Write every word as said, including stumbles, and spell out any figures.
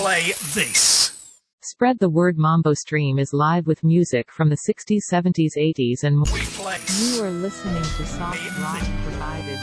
play this. Spread the Word Mambo Stream is live with music from the sixties, seventies, eighties and more. We play. You are listening to soft rock provided